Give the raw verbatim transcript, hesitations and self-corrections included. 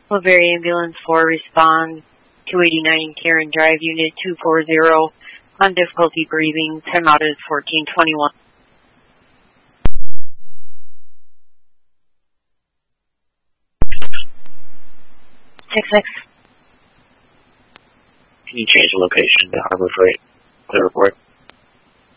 Blueberry Ambulance four, respond two eighty-nine Karen Drive, Unit two forty, on difficulty breathing. Timeout is fourteen twenty-one. six six. Can you change the location to Harbor Freight? Clear report.